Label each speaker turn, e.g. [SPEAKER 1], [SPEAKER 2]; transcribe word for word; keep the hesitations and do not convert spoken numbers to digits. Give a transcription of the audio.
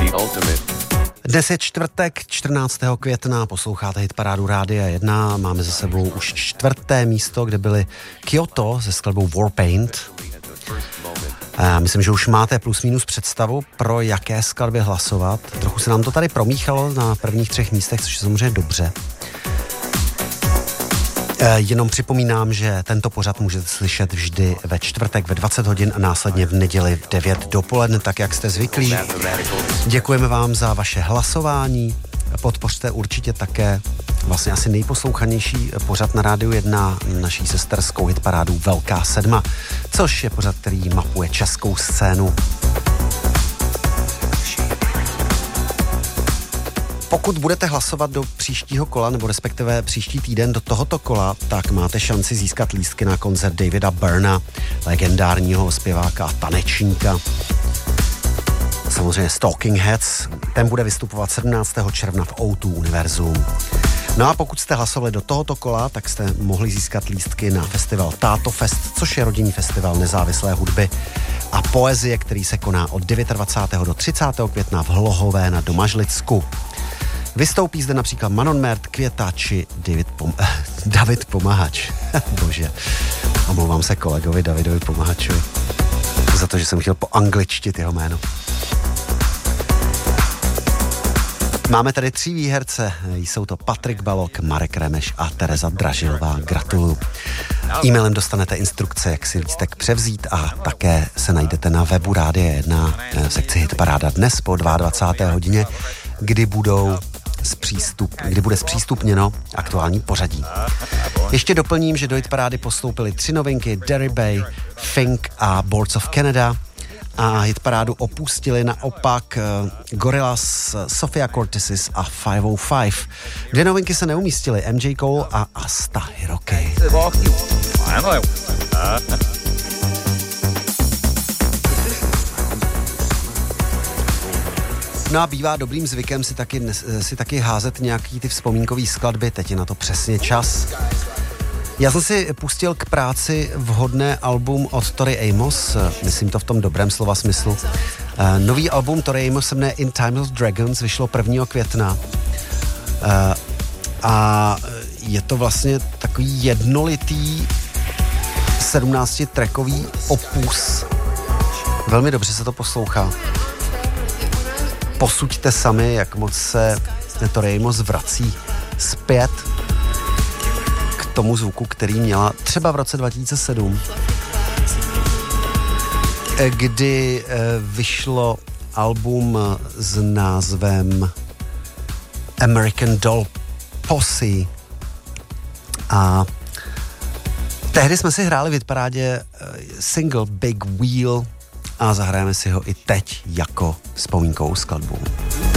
[SPEAKER 1] Dnes je čtvrtek, čtrnáctého května, posloucháte hitparádu Rádia jedna, máme za sebou už čtvrté místo, kde byly Kyoto se skladbou Warpaint. A myslím, že už máte plus minus představu, pro jaké skladby hlasovat. Trochu se nám to tady promíchalo na prvních třech místech, což je samozřejmě dobře. E, jenom připomínám, že tento pořad můžete slyšet vždy ve čtvrtek ve dvacet hodin a následně v neděli v devět dopoledne, tak jak jste zvyklí. Děkujeme vám za vaše hlasování. Podpořte určitě také vlastně asi nejposlouchanější pořad na Rádiu jedna, naší sesterskou hitparádu Velká sedma, což je pořad, který mapuje českou scénu. Pokud budete hlasovat do příštího kola, nebo respektive příští týden do tohoto kola, tak máte šanci získat lístky na koncert Davida Byrna, legendárního zpěváka a tanečníka. Samozřejmě Talking Heads, ten bude vystupovat sedmnáctého června v ó dva Univerzum. No a pokud jste hlasovali do tohoto kola, tak jste mohli získat lístky na festival Táto Fest, což je rodinný festival nezávislé hudby a poezie, který se koná od dvacátého devátého do třicátého května v Hlohové na Domažlicku. Vystoupí zde například Manon Mert, Květa či David, Pom- David Pomahač. Bože, omlouvám se kolegovi Davidovi Pomahačovi za to, že jsem chtěl poangličtit jeho jméno. Máme tady tři výherce, jsou to Patrik Balok, Marek Remeš a Tereza Dražilová. Gratuluju. E-mailem dostanete instrukce, jak si lístek převzít a také se najdete na webu Rádia jedna v sekci Hitparáda dnes po dvacáté druhé hodině, kdy budou zpřístup, kdy bude zpřístupněno aktuální pořadí. Ještě doplním, že do hitparády postoupily tři novinky, Derry Bay, Fink a Boards of Canada, a hitparádu opustili naopak uh, Gorillaz, Sophia Cortesis a pět set pět. Dvě novinky se neumístily, M J Cole a Asta Hiroki. No a bývá dobrým zvykem si taky, si taky házet nějaký ty vzpomínkový skladby, teď je na to přesně čas. Já jsem si pustil k práci vhodné album od Tori Amos, myslím to v tom dobrém slova smyslu. Nový album Tori Amos se jmenuje In Time of Dragons, vyšlo prvního května. A je to vlastně takový jednolitý sedmnáctitrackový opus. Velmi dobře se to poslouchá. Posuďte sami, jak moc se Tori Amos vrací zpět tomu zvuku, který měla třeba v roce dva tisíce sedm, kdy vyšlo album s názvem American Doll Posse a tehdy jsme si hráli v hitparádě single Big Wheel a zahrajeme si ho i teď jako vzpomínkovou skladbu.